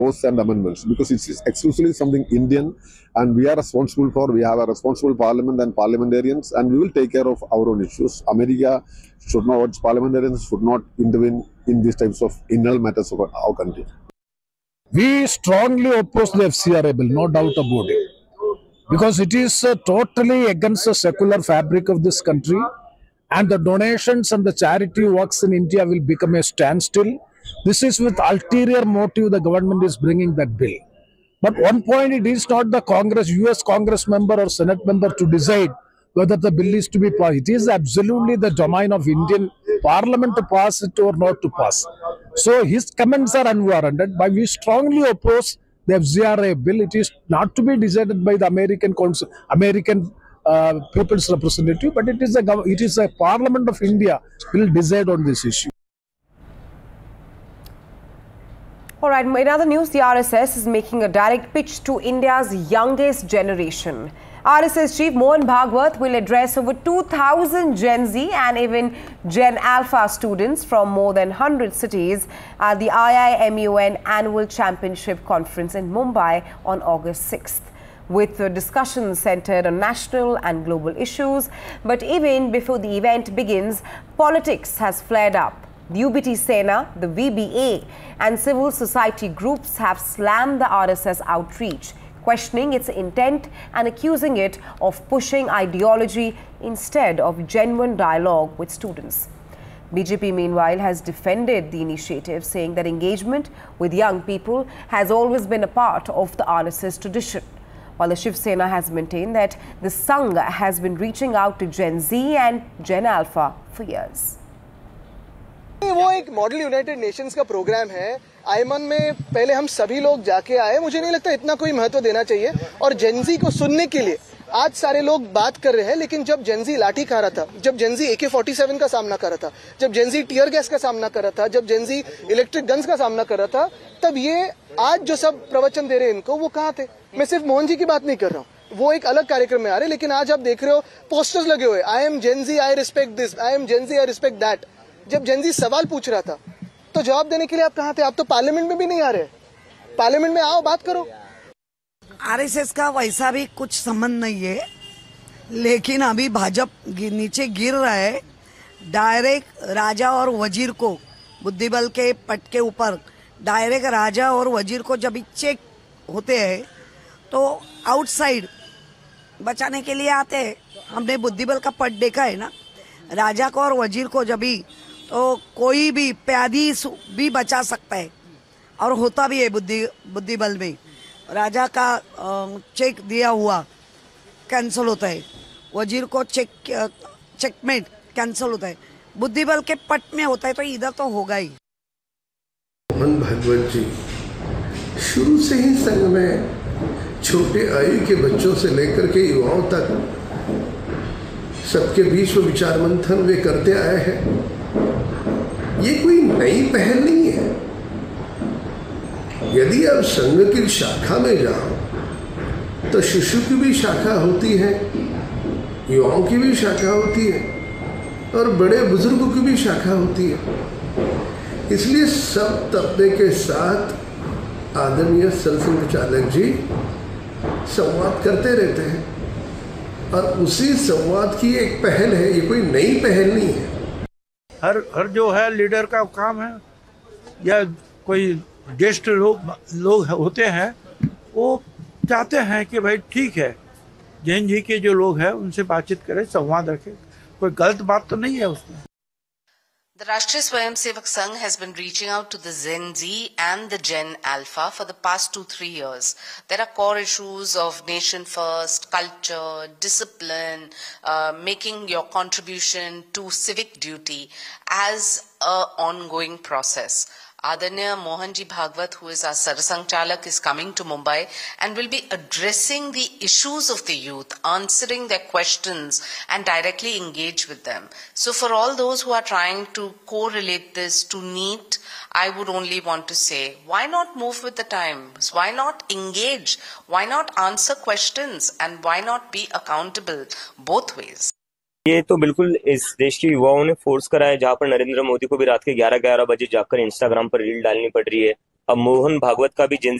posts and amendments because it's exclusively something Indian, and we are responsible for. We have a responsible parliament and parliamentarians, and we will take care of our own issues. America should not, parliamentarians should not intervene in these types of internal matters of our country. We strongly oppose the FCRA bill, no doubt about it, because it is totally against the secular fabric of this country, and the donations and the charity works in India will become a standstill. This is with ulterior motive the government is bringing that bill. But one point, it is not the US Congress member or Senate member to decide whether the bill is to be passed. It is absolutely the domain of Indian Parliament to pass it or not to pass. So his comments are unwarranted, but we strongly oppose the FCRA bill. It is not to be decided by the American people's representative, but it is a Parliament of India will decide on this issue. All right, in other news, the RSS is making a direct pitch to India's youngest generation. RSS Chief Mohan Bhagwat will address over 2,000 Gen Z and even Gen Alpha students from more than 100 cities at the IIMUN Annual Championship Conference in Mumbai on August 6th. With discussions centered on national and global issues. But even before the event begins, politics has flared up. The UBT Sena, the VBA and civil society groups have slammed the RSS outreach, questioning its intent and accusing it of pushing ideology instead of genuine dialogue with students. BJP, meanwhile, has defended the initiative, saying that engagement with young people has always been a part of the RSS tradition, while the Shiv Sena has maintained that the Sangh has been reaching out to Gen Z and Gen Alpha for years. वो एक model United Nations का programme है। आईमन में पहले हम सभी लोग जाके आए, मुझे नहीं लगता इतना कोई महत्व देना चाहिए। और जेनजी को सुनने के लिए आज सारे लोग बात कर रहे हैं, लेकिन जब जेनजी लाठी खा रहा था, जब जेनजी AK-47 का सामना कर रहा था, जब जेनजी टीयर गैस का सामना कर रहा था, जब जेनजी इलेक्ट्रिक गन्स का सामना कर रहा था, तब ये आज जो सब प्रवचन दे रहे हैं इनको, वो कहाँ थे? मैं सिर्फ मोहन जी की बात नहीं कर रहा हूँ, वो एक अलग कार्यक्रम में आ रहे, लेकिन आज आप देख रहे हो पोस्टर्स लगे हुए, I am Gen Z, I respect this, I am Gen Z, I respect that. जब जेनजी सवाल पूछ रहा था तो जवाब देने के लिए आप कहाँ थे? आप तो पार्लियामेंट में भी नहीं आ रहे। पार्लियामेंट में आओ, बात करो। आरएसएस का वैसा भी कुछ संबंध नहीं है, लेकिन अभी भाजपा नीचे गिर रहा है। डायरेक्ट राजा और वजीर को बुद्धिबल के पट के ऊपर डायरेक्ट राजा और वजीर को जब चेक होते हैं तो आउटसाइड बचाने के लिए आते हैं। हमने बुद्धिबल का पट देखा है ना, राजा को और वजीर को जब भी तो कोई भी प्यादी भी बचा सकता है, और होता भी है बुद्धिबल में। राजा का चेक दिया हुआ कैंसिल होता है, वजीर को चेकमेट कैंसिल होता है, बुद्धिबल के पट में होता है, तो इधर तो होगा ही। मोहन भागवत जी शुरू से ही संघ में छोटे आयु के बच्चों से लेकर के युवाओं तक सबके बीच में विचार मंथन वे करते आए हैं। ये कोई नई पहल नहीं है। यदि आप संघ की शाखा में जाओ तो शिशु की भी शाखा होती है, युवाओं की भी शाखा होती है, और बड़े बुजुर्गों की भी शाखा होती है। इसलिए सब तबके के साथ आदरणीय सरसंघ चालक जी संवाद करते रहते हैं, और उसी संवाद की एक पहल है, ये कोई नई पहल नहीं है। हर जो है लीडर का काम है, या कोई ज्येष्ठ लोग होते हैं, वो चाहते हैं कि भाई ठीक है, जैन जी के जो लोग हैं उनसे बातचीत करें, संवाद रखें, कोई गलत बात तो नहीं है उसमें। The Rashtriya Swayamsevak Sangh has been reaching out to the Gen Z and the Gen Alpha for the past 2-3 years. There are core issues of nation first, culture, discipline, making your contribution to civic duty as an ongoing process. Adanya Mohanji Bhagwat, who is our Sarasang Chalak, is coming to Mumbai and will be addressing the issues of the youth, answering their questions and directly engage with them. So for all those who are trying to correlate this to NEET, I would only want to say, why not move with the times? Why not engage? Why not answer questions? And why not be accountable both ways? ये तो बिल्कुल इस देश के युवाओं ने force करा है, जहाँ पर नरेंद्र मोदी को भी रात के 11-11 बजे जाकर इंस्टाग्राम पर रील डालनी पड़ रही है, अब मोहन भागवत का भी